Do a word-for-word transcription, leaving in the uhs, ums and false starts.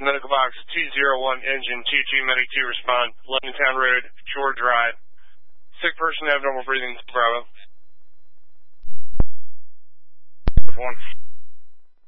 Medical box two zero one, engine two two, medic two, respond. London Town Road, Shore Drive. Sick person, abnormal breathing, Bravo. One.